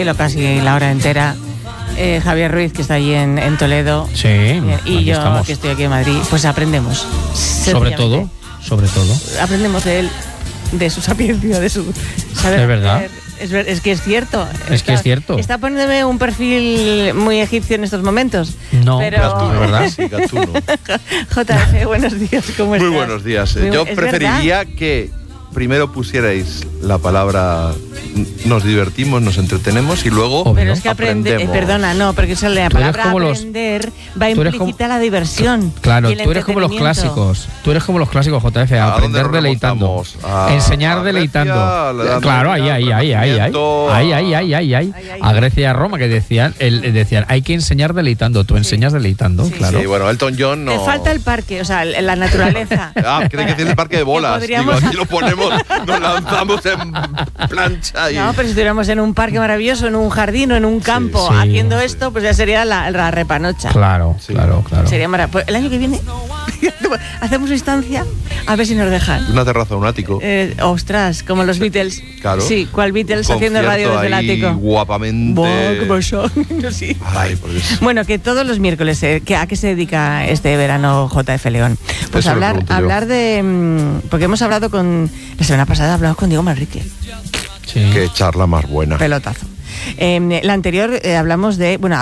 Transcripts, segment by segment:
Casi la hora entera. Javier Ruiz, que está allí en Toledo. Sí, y yo, estamos. que estoy aquí en Madrid, pues aprendemos. Sobre todo. Aprendemos de él, de su sapiencia, de su saber. Es verdad. Es que es cierto. Es que es cierto. Está poniéndome un perfil muy egipcio en estos momentos. No, pero... ¿de verdad? Sí, Gatuno. JF, buenos días, ¿cómo estás? Muy buenos días. Muy Yo ¿es preferiría que primero pusierais la palabra nos divertimos, nos entretenemos y luego Obvio. Pero es que aprender, perdona, no, porque eso la palabra aprender va implícita la diversión. Claro, y el tú eres como los entretenimiento. clásicos. Tú eres como los clásicos, JF, ¿A aprender dónde nos deleitando. remontamos? A Enseñar Grecia, deleitando. a la Edad Claro, Media, ahí. Renacimiento, Ahí. A Grecia y a Roma, que decían, hay que enseñar deleitando. Tú enseñas deleitando, Sí. claro. Sí, bueno, Elton John no. Te falta el parque, o sea, la naturaleza. Creí que tiene el parque de bolas. podríamos- Digo, aquí lo ponemos, nos lanzamos en plancha y. No, pero si estuviéramos en un parque maravilloso, en un jardín o en un campo sí. haciendo esto, pues ya sería la repanocha. Claro. Sería maravilloso. Pues el año que viene hacemos una instancia a ver si nos dejan. Una terraza, un ático. Ostras, como los Beatles. Claro. Sí, ¿cuál Beatles Un haciendo radio desde el concierto ahí ático? guapamente. Buah, qué emoción. Sí. Ay, por Dios. Bueno, que todos los miércoles, ¿a qué se dedica este verano JF León? Pues Eso lo pregunto yo. hablar de... Porque hemos hablado la semana pasada hablamos con Diego Manrique, Sí. Qué charla más buena. pelotazo. La anterior hablaste,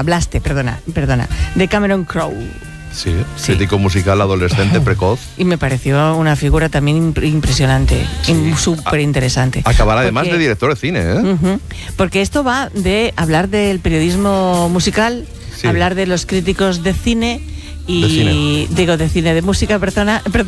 de Cameron Crowe. Sí, crítico musical adolescente precoz. Y me pareció una figura también impresionante, súper interesante. Acabará además Porque- de director de cine, ¿eh? Porque esto va de hablar del periodismo musical, Sí. hablar de los críticos de cine y De cine. digo de cine, de música, perdona,